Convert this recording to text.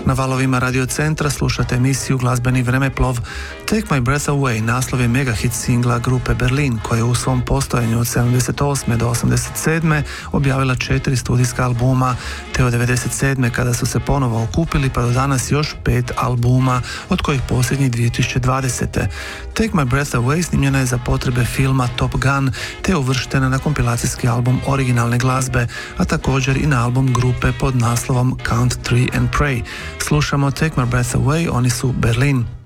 Na valovima Radio Centra slušate emisiju Glazbeni vremeplov. Take My Breath Away naslov je megahit singla grupe Berlin, koja je u svom postojanju od 78. do 87. objavila 4 studijska albuma, te od 97. kada su se ponovo okupili pa do danas još 5 albuma, od kojih posljednji 2020. Take My Breath Away snimljena je za potrebe filma Top Gun, te uvrštena na kompilacijski album originalne glazbe, a također i na album grupe pod naslovom Count 3 and Pray. Slušamo Take My Breath Away, oni su Berlin.